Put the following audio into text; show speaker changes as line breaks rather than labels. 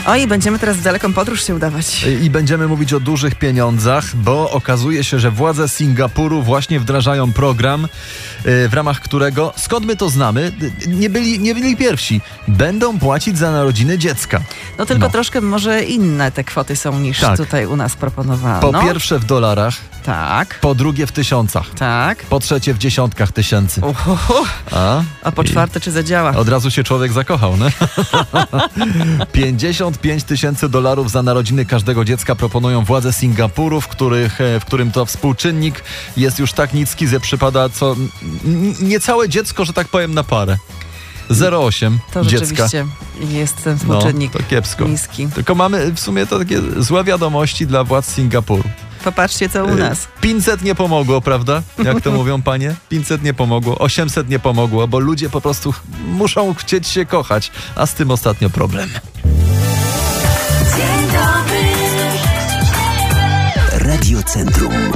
Oj, będziemy teraz w daleką podróż się udawać.
I będziemy mówić o dużych pieniądzach, bo okazuje się, że władze Singapuru właśnie wdrażają program, w ramach którego, skąd my to znamy, nie byli pierwsi, będą płacić za narodziny dziecka.
No tylko troszkę może inne te kwoty są niż tutaj u nas proponowano.
Po pierwsze w dolarach,
tak.
Po drugie w tysiącach,
tak.
Po trzecie w dziesiątkach tysięcy.
A po czwarte czy zadziała?
Od razu się człowiek zakochał, no? $55,000 za narodziny każdego dziecka proponują władze Singapuru, w którym to współczynnik jest już tak niski, że przypada co niecałe dziecko, że tak powiem, na parę. 0,8
to
dziecka.
Rzeczywiście jest ten współczynnik
to kiepsko.
niski.
Tylko mamy w sumie to takie złe wiadomości dla władz Singapuru.
Popatrzcie, co u nas.
500 nie pomogło, prawda? Jak to mówią panie? 500 nie pomogło, 800 nie pomogło, bo ludzie po prostu muszą chcieć się kochać, a z tym ostatnio problem.
Dzień dobry. Radio Centrum.